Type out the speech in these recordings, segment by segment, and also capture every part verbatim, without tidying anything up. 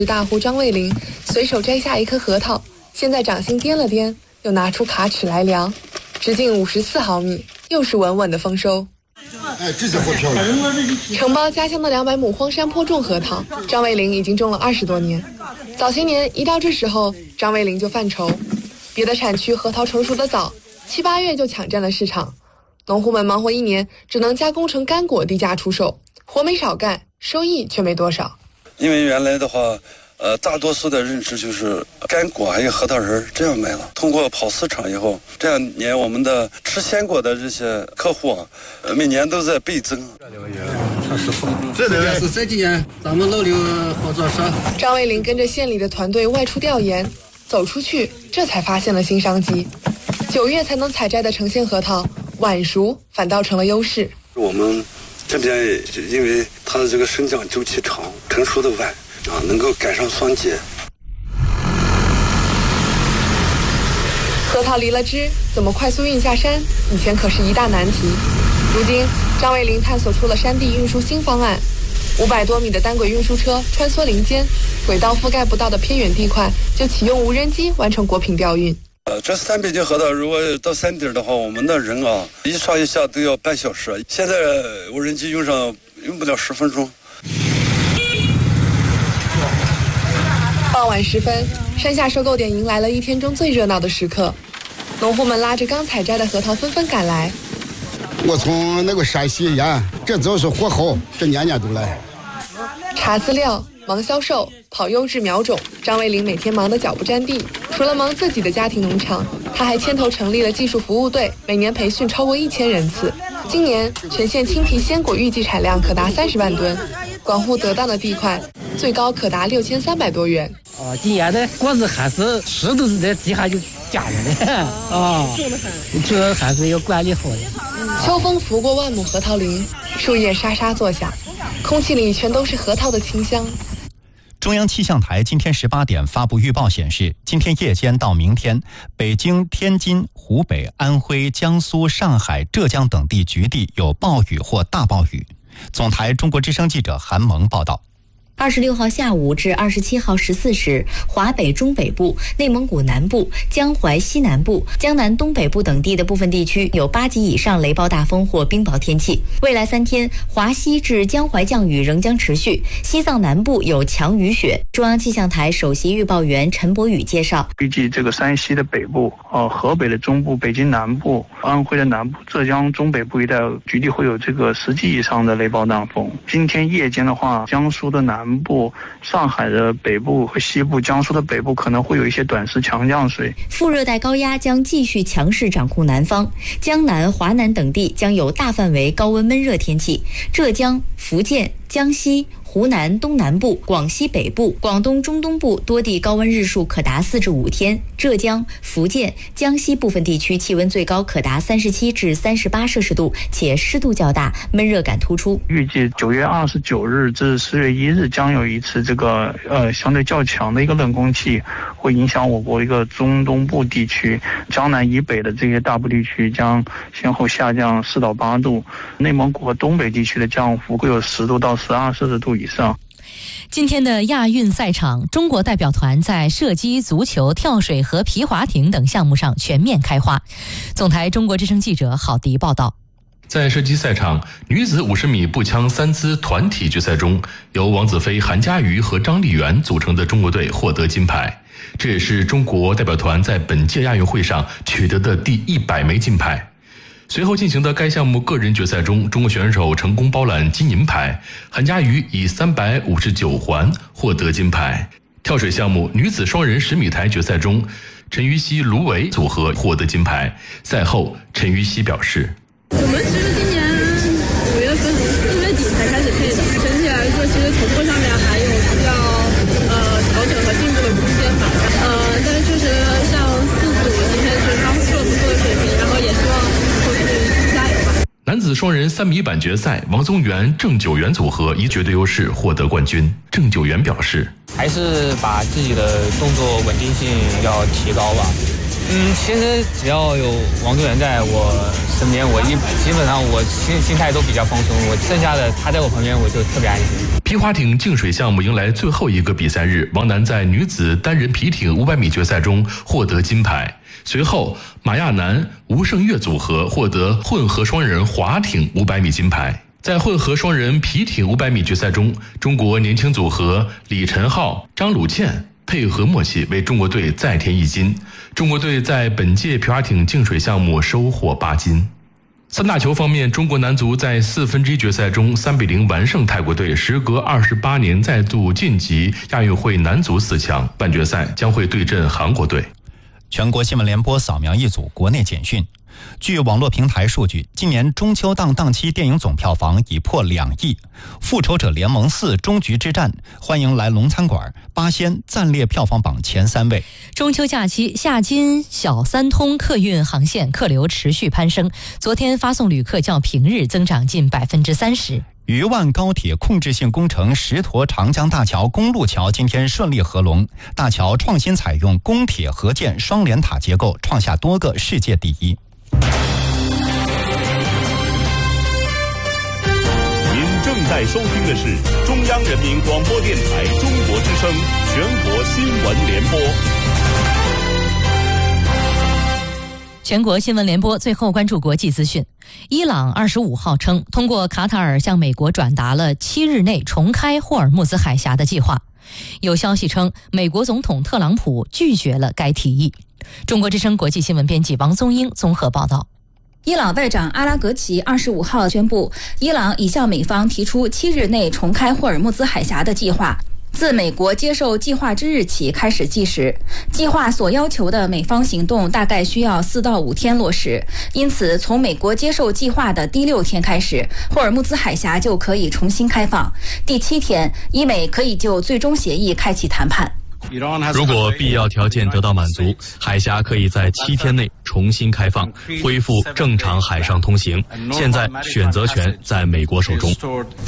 大户张卫林随手摘下一颗核桃，先在掌心掂了掂，又拿出卡尺来量，直径五十四毫米，又是稳稳的丰收。 哎，这家伙漂亮！ 承包家乡的两百亩荒山坡种核桃，张卫林已经种了二十多年。早些年一到这时候，张卫林就犯愁，别的产区核桃成熟的早，七八月就抢占了市场，农户们忙活一年，只能加工成干果低价出售，活没少干，收益却没多少。 因为原来的话，呃，大多数的认知就是干果还有核桃仁这样卖了。通过跑市场以后，这两年我们的吃鲜果的这些客户啊，呃、每年都在倍增。 这个是这几年咱们老刘合作社。 张卫林跟着县里的团队外出调研，走出去，这才发现了新商机。九月才能采摘的成鲜核桃，晚熟反倒成了优势。 我们这边因为它的这个生长周期长，成熟的晚啊，能够赶上霜结。 核桃离了枝，怎么快速运下山？以前可是一大难题。如今，张卫林探索出了山地运输新方案。五百多米的单轨运输车穿梭林间，轨道覆盖不到的偏远地块，就启用无人机完成果品调运。 呃，这三北京核桃如果到山顶的话，我们的人啊一上一下都要半小时，现在无人机用上用不了十分钟。 傍晚时分，山下收购点迎来了一天中最热闹的时刻，农户们拉着刚采摘的核桃纷纷赶来。 我从那个山西呀，这都是货后，这年年都来。 查资料、忙销售、跑优质苗种，张卫林每天忙得脚不沾地。除了忙自己的家庭农场，他还牵头成立了技术服务队，每年培训超过一千人次。今年全县青皮鲜果预计产量可达三十万吨，管护得当的地块，最高可达六千三百多元。 啊，今年的果子还是石头在地下就夹着的啊，这还是要管理好的。 秋风拂过万亩核桃林，树叶沙沙作响，空气里全都是核桃的清香。 中央气象台今天十八点发布预报显示，今天夜间到明天，北京、天津、湖北、安徽、江苏、上海、浙江等地局地有暴雨或大暴雨。总台中国之声记者韩萌报道。 二十六号下午至二十七号十四时，华北中北部、内蒙古南部、江淮西南部、江南东北部等地的部分地区有八级以上雷暴大风或冰雹天气。未来三天，华西至江淮降雨仍将持续，西藏南部有强雨雪。中央气象台首席预报员陈博宇介绍， 预计这个山西的北部、呃河北的中部、北京南部、安徽的南部、浙江中北部一带局地会有这个十级以上的雷暴大风。今天夜间的话，江苏的南部、上海的北部和西部、江苏的北部可能会有一些短时强降水。 副热带高压将继续强势掌控南方，江南、华南等地将有大范围高温闷热天气。浙江、福建、江西、湖南东南部、广西北部、广东中东部多地高温日数可达四至五天，浙江、福建、江西部分地区气温最高可达三十七至三十八摄氏度，且湿度较大，闷热感突出。 预计九月二十九日至十月一日将有一次这个呃相对较强的一个冷空气会影响我国一个中东部地区，江南以北的这些大部地区将先后下降四到八度，内蒙古和东北地区的降幅会有十度到十二摄氏度以上。 今天的亚运赛场，中国代表团在射击、足球、跳水和皮划艇等项目上全面开花。总台中国之声记者郝迪报道。 在射击赛场，女子五十米步枪三姿团体决赛中，由王子飞、韩佳瑜和张丽媛组成的中国队获得金牌，这也是中国代表团在本届亚运会上取得的第一百枚金牌。随后进行的该项目个人决赛中，中国选手成功包揽金银牌，韩佳瑜以三百五十九环获得金牌。跳水项目女子双人十米台决赛中，陈芋汐、卢维组合获得金牌。赛后，陈芋汐表示：“ 我们其实今年五月份、四月底才开始配的，整体来说，其实同步上面还有需要呃调整和进步的空间吧。呃，但是确实像四组今天是发挥出了不错的水平，然后也希望后续加油吧。” 男子双人三米板决赛，王宗源、郑九元组合以绝对优势获得冠军。郑九元表示：“ 还是把自己的动作稳定性要提高吧。 嗯，其实只要有王宗源在我身边，我一基本上我心心态都比较放松。我剩下的他在我旁边，我就特别安心。 皮划艇竞水项目迎来最后一个比赛日，王楠在女子单人皮艇五百米决赛中获得金牌。随后，马亚楠、吴胜月组合获得混合双人划艇五百米金牌。在混合双人皮艇五百米决赛中，中国年轻组合李晨浩、张鲁倩配合默契，为中国队再添一金。中国队在本届皮划艇竞水项目收获八金。三大球方面，中国男足在四分之一决赛中三比零完胜泰国队，时隔二十八年再度晋级亚运会男足四强。半决赛将会对阵韩国队。 全国新闻联播扫描一组国内简讯。据网络平台数据，今年中秋档档期电影总票房已破两亿，《复仇者联盟四：终局之战》欢迎来龙餐馆，八仙暂列票房榜前三位。 中秋假期，夏金小三通客运航线客流持续攀升，昨天发送旅客较平日增长近百分之三十。 渝万高铁控制性工程石沱长江大桥公路桥今天顺利合龙，大桥创新采用公铁合建双联塔结构，创下多个世界第一。 您正在收听的是中央人民广播电台中国之声全国新闻联播。 全国新闻联播最后关注国际资讯。伊朗二十五号称，通过卡塔尔向美国转达了七日内重开霍尔木兹海峡的计划。有消息称，美国总统特朗普拒绝了该提议。中国之声国际新闻编辑王宗英综合报道。 伊朗外长阿拉格齐二十五号宣布，伊朗已向美方提出七日内重开霍尔木兹海峡的计划。自美国接受计划之日起开始计时，计划所要求的美方行动大概需要四到五天落实，因此从美国接受计划的第六天开始，霍尔木兹海峡就可以重新开放。第七天，伊美可以就最终协议开启谈判。 如果必要条件得到满足，海峡可以在七天内重新开放，恢复正常海上通行。现在选择权在美国手中。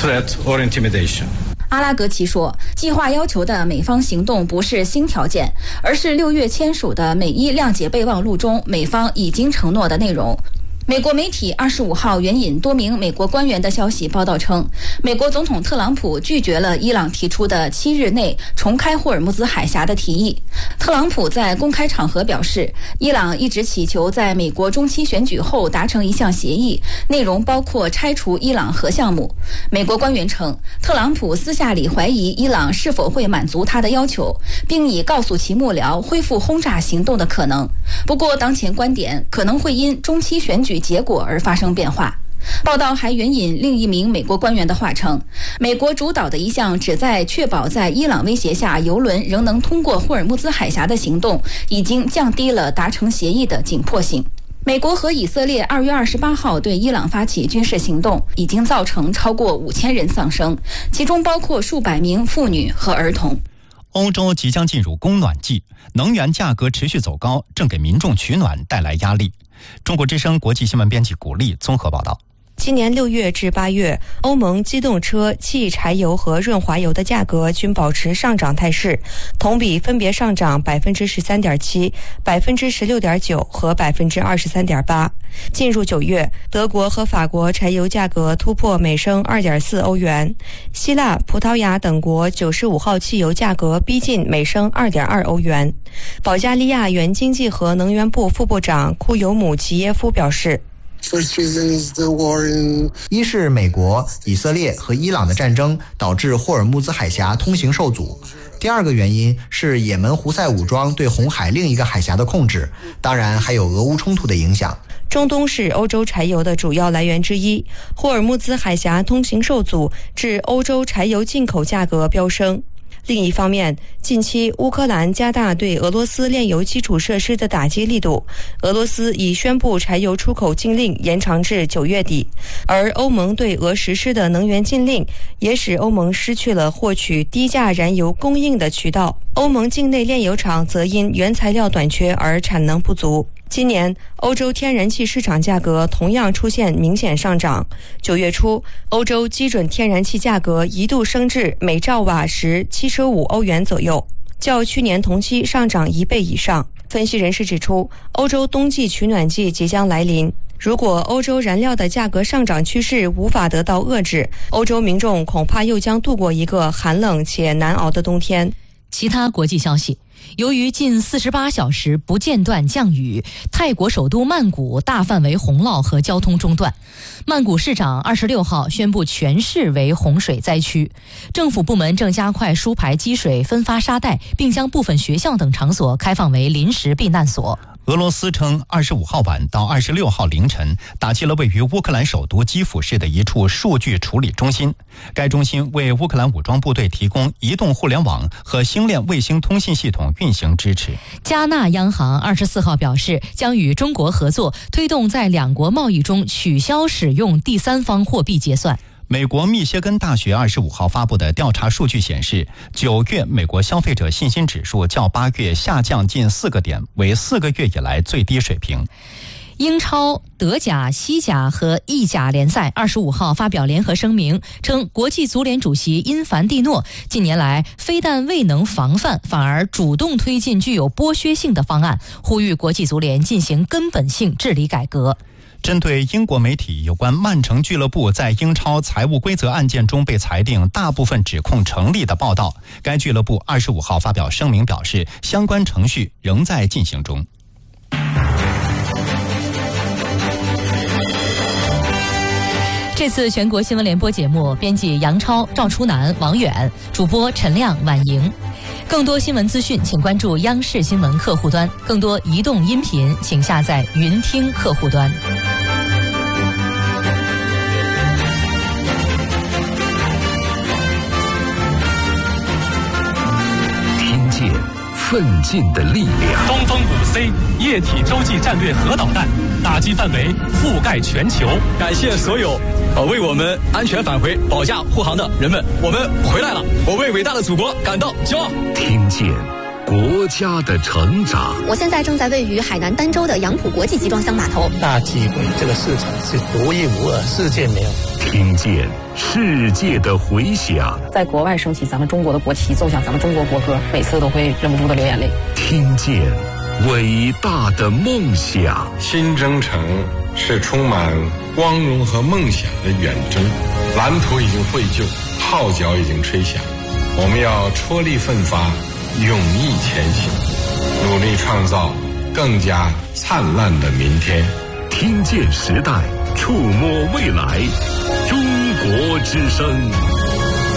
阿拉格齐说，计划要求的美方行动不是新条件，而是六月签署的美伊谅解备忘录中美方已经承诺的内容。美国媒体二十五号援引多名美国官员的消息报道称，美国总统特朗普拒绝了伊朗提出的七日内重开霍尔木兹海峡的提议。特朗普在公开场合表示，伊朗一直祈求在美国中期选举后达成一项协议，内容包括拆除伊朗核项目。美国官员称，特朗普私下里怀疑伊朗是否会满足他的要求，并已告诉其幕僚恢复轰炸行动的可能。不过，当前观点可能会因中期选举结果而发生变化。报道还援引另一名美国官员的话称，美国主导的一项旨在确保在伊朗威胁下油轮仍能通过霍尔木兹海峡的行动，已经降低了达成协议的紧迫性。美国和以色列二月二十八号对伊朗发起军事行动，已经造成超过五千人丧生，其中包括数百名妇女和儿童。 欧洲即将进入供暖季，能源价格持续走高，正给民众取暖带来压力。中国之声国际新闻编辑古丽综合报道。 今年六月至八月，欧盟机动车、汽柴油和润滑油的价格均保持上涨态势，同比分别上涨百分之十三点七、百分之十六点九和百分之二十三点八。进入九月，德国和法国柴油价格突破每升二点四欧元，希腊、葡萄牙等国九十五号汽油价格逼近每升二点二欧元。保加利亚原经济和能源部副部长库尤姆齐耶夫表示， 一是美国、以色列和伊朗的战争导致霍尔木兹海峡通行受阻，第二个原因是也门胡塞武装对红海另一个海峡的控制，当然还有俄乌冲突的影响。 中东是欧洲柴油的主要来源之一，霍尔木兹海峡通行受阻，致欧洲柴油进口价格飙升。另一方面，近期乌克兰加大对俄罗斯炼油基础设施的打击力度，俄罗斯已宣布柴油出口禁令延长至九月底，而欧盟对俄实施的能源禁令也使欧盟失去了获取低价燃油供应的渠道，欧盟境内炼油厂则因原材料短缺而产能不足。今年欧洲天然气市场价格同样出现明显上涨，九月初欧洲基准天然气价格一度升至每兆瓦时七十五欧元左右，较去年同期上涨一倍以上。 分析人士指出，欧洲冬季取暖季即将来临。如果欧洲燃料的价格上涨趋势无法得到遏制，欧洲民众恐怕又将度过一个寒冷且难熬的冬天。 其他国际消息，由于近四十八小时不间断降雨，泰国首都曼谷大范围洪涝和交通中断。曼谷市长二十六号宣布全市为洪水灾区，政府部门正加快疏排积水、分发沙袋，并将部分学校等场所开放为临时避难所。 俄罗斯称，二十五号晚到二十六号凌晨，打击了位于乌克兰首都基辅市的一处数据处理中心。该中心为乌克兰武装部队提供移动互联网和星链卫星通信系统运行支持。 加纳央行二十四号表示，将与中国合作，推动在两国贸易中取消使用第三方货币结算。 美国密歇根大学二十五号发布的调查数据显示，九月美国消费者信心指数较八月下降近四个点，为四个月以来最低水平。 英超、德甲、西甲和意甲联赛二十五号发表联合声明，称国际足联主席因凡蒂诺近年来非但未能防范，反而主动推进具有剥削性的方案，呼吁国际足联进行根本性治理改革。 针对英国媒体有关曼城俱乐部在英超财务规则案件中被裁定大部分指控成立的报道，该俱乐部二十五号发表声明表示，相关程序仍在进行中。 这次全国新闻联播节目，编辑杨超、赵初南、王远，主播陈亮、婉莹。更多新闻资讯，请关注央视新闻客户端；更多移动音频，请下载云听客户端。 听见奋进的力量。 东风五 C 液体洲际战略核导弹，打击范围覆盖全球。 感谢所有呃为我们安全返回保驾护航的人们，我们回来了，我为伟大的祖国感到骄傲。 听见国家的成长。 我现在正在位于海南儋州的杨浦国际集装箱码头。 大机会，这个市场是独一无二，世界没有。 听见世界的回响。 在国外升起咱们中国的国旗，奏响咱们中国国歌，每次都会忍不住的流眼泪。 听见伟大的梦想。 新征程是充满光荣和梦想的远征，蓝图已经绘就，号角已经吹响，我们要踔厉奋发，勇毅前行，努力创造更加灿烂的明天。 听见时代，触摸未来，中国之声。